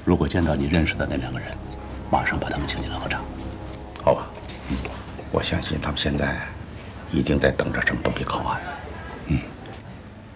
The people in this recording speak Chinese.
如果见到你认识的那2个人，马上把他们请进来喝茶。 好吧，我相信他们现在一定在等着什么东西靠岸。